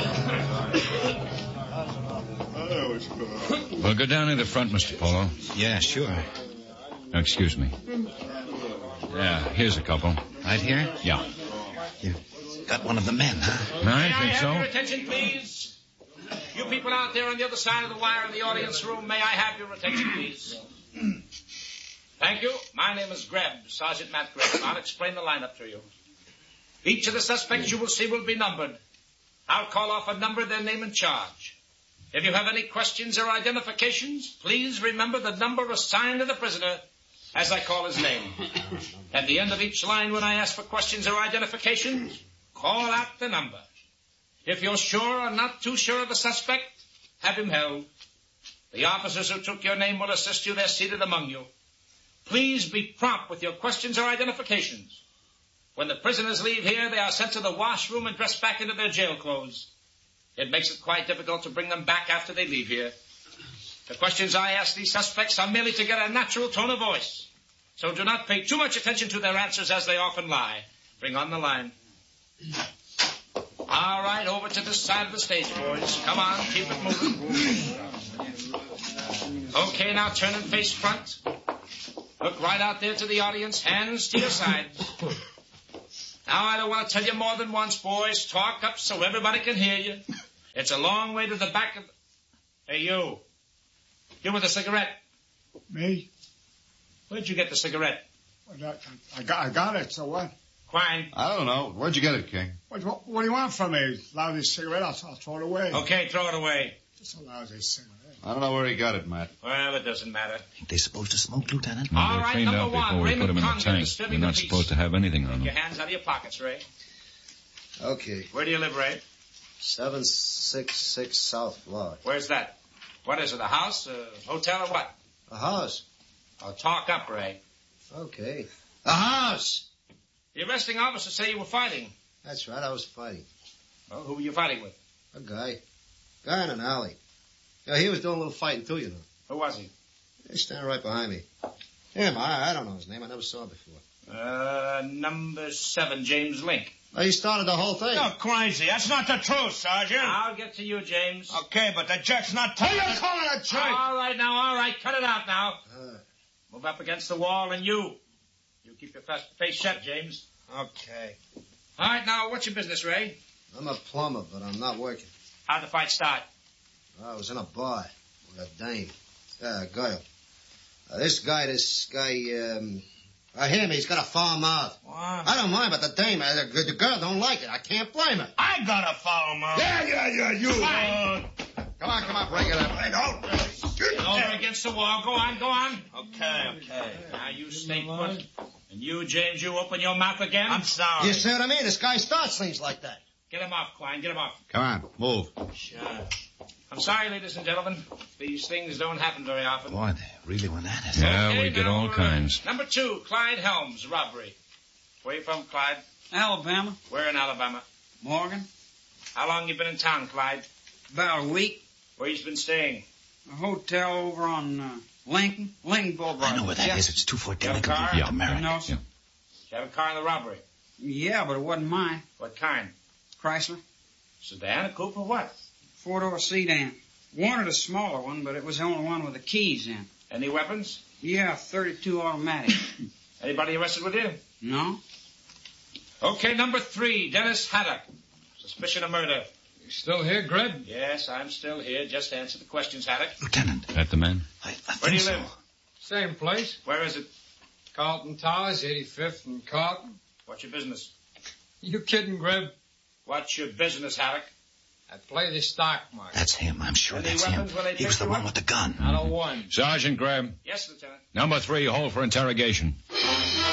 Well, go down to the front, Mr. Polo. Yeah, sure. Excuse me. Yeah, here's a couple. Right here? Yeah. You got one of the men, huh? I think so. May I have your attention, please? You people out there on the other side of the wire in the audience room, may I have your attention, please? Thank you. My name is Greb, Sergeant Matt Greb. I'll explain the lineup to you. Each of the suspects you will see will be numbered. I'll call off a number, their name and charge. If you have any questions or identifications, please remember the number assigned to the prisoner as I call his name. At the end of each line when I ask for questions or identifications, call out the number. If you're sure or not too sure of the suspect, have him held. The officers who took your name will assist you. They're seated among you. Please be prompt with your questions or identifications. When the prisoners leave here, they are sent to the washroom and dressed back into their jail clothes. It makes it quite difficult to bring them back after they leave here. The questions I ask these suspects are merely to get a natural tone of voice. So do not pay too much attention to their answers as they often lie. Bring on the line. All right, over to this side of the stage, boys. Come on, keep it moving. Okay, now turn and face front. Look right out there to the audience, hands to your sides. Now, I don't want to tell you more than once, boys. Talk up so everybody can hear you. It's a long way to the back of... Hey, you. You with the cigarette. Me? Where'd you get the cigarette? I got it, so what? Quine. I don't know. Where'd you get it, King? What do you want from me? Lousy cigarette? I'll throw it away. Okay, throw it away. Just a lousy cigarette. I don't know where he got it, Matt. Well, it doesn't matter. Ain't they supposed to smoke, Lieutenant? No, All they're right, cleaned number out before one, we put Raymond them in the Congan, tank. disturbing We're the not peace. supposed to have anything on Take them. your hands out of your pockets, Ray. Okay. Where do you live, Ray? 766 South Floyd. Where's that? What is it, a house, a hotel, or what? A house. Oh, talk up, Ray. Okay. A house! The arresting officers say you were fighting. That's right, I was fighting. Well, who were you fighting with? A guy. Guy in an alley. Yeah, he was doing a little fighting too, you know. Who was he? He's standing right behind me. Him, I don't know his name. I never saw him before. Number 7, James Link. Well, he started the whole thing. You're crazy. That's not the truth, Sergeant. I'll get to you, James. Okay, but the jerk's not telling Who you calling a jerk? All right. Cut it out now. Move up against the wall, and you keep your face shut, James. Okay. All right, now, what's your business, Ray? I'm a plumber, but I'm not working. How'd the fight start? I was in a bar with a dame. A girl. This guy, him, he's got a foul mouth. What? I don't mind, but the dame, the girl don't like it. I can't blame her. I got a foul mouth. Yeah, you. Come on, break it up. Over against the wall. Go on. Okay. Now, you stay put. And you, James, you open your mouth again. I'm sorry. You see what I mean? This guy starts things like that. Get him off, Klein. Get him off. Come on, move. Sure. I'm sorry, ladies and gentlemen. These things don't happen very often. Boy, they really went at it. Yeah, Okay, we get now, all kinds. Number 2, Clyde Helms, robbery. Where you from, Clyde? Alabama. Where in Alabama? Morgan. How long you been in town, Clyde? About a week. Where you been staying? A hotel over on Lincoln Boulevard. I know where that is. It's 214 Lincoln car? Boulevard, America. No, sir. Did you have a car in the robbery? Yeah, but it wasn't mine. What kind? Chrysler. Sedan, a coupe, or what? 4-door sedan. Wanted a smaller one, but it was the only one with the keys in. Any weapons? Yeah, 32 automatic. Anybody arrested with you? No? Okay, number 3, Dennis Haddock. Suspicion of murder. You still here, Greg? Yes, I'm still here. Just answer the questions, Haddock. Lieutenant. That the man? I Where do think you so. live? Same place. Where is it? Carlton Towers, 85th and Carlton. What's your business? You kidding, Greg? What's your business, Haddock? I play the stock market. That's him. I'm sure Any that's weapons him. when they He was picked the you one up? with the gun. Not a one. Sergeant Graham. Yes, Lieutenant. Number 3, hold for interrogation.